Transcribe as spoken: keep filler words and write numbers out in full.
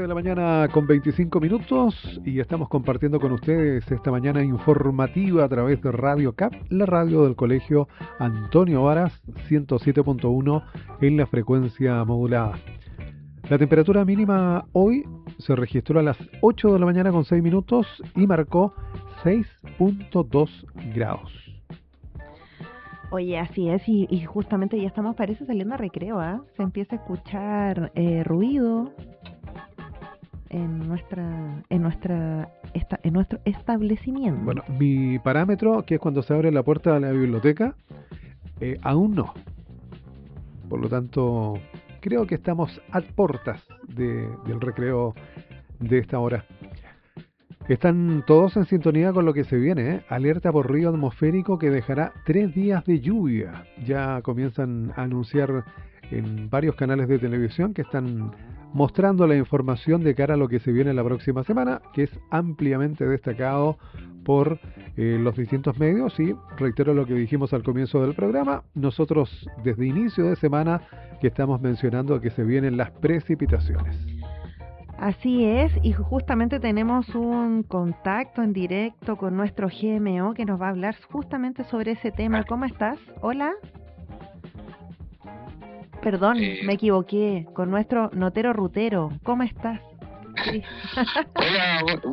de la mañana con veinticinco minutos y estamos compartiendo con ustedes esta mañana informativa a través de Radio C A P, la radio del Colegio Antonio Varas, ciento siete punto uno en la frecuencia modulada. La temperatura mínima hoy se registró a las ocho de la mañana con seis minutos y marcó seis punto dos grados. Oye, así es, y, y justamente ya estamos, parece, saliendo a recreo, ¿ah? ¿eh? Se empieza a escuchar eh, ruido en nuestra, en nuestra, esta, en nuestro establecimiento. Bueno, mi parámetro, que es cuando se abre la puerta de la biblioteca, eh, aún no. Por lo tanto, creo que estamos a puertas de, del recreo de esta hora. Están todos en sintonía con lo que se viene, ¿eh? Alerta por río atmosférico que dejará tres días de lluvia. Ya comienzan a anunciar en varios canales de televisión que están mostrando la información de cara a lo que se viene la próxima semana, que es ampliamente destacado por eh, los distintos medios. Y reitero lo que dijimos al comienzo del programa, nosotros desde inicio de semana que estamos mencionando que se vienen las precipitaciones. Así es, y justamente tenemos un contacto en directo con nuestro G M O que nos va a hablar justamente sobre ese tema. ¿Cómo estás? Hola. Perdón, eh... me equivoqué, con nuestro notero rutero. ¿Cómo estás? Hola,